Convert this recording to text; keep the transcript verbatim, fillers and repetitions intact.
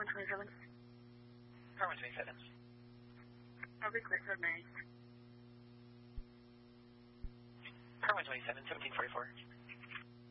one twenty-seven. Car one twenty-seven. I'll be clear for Mary. Car one twenty-seven, seventeen forty-four.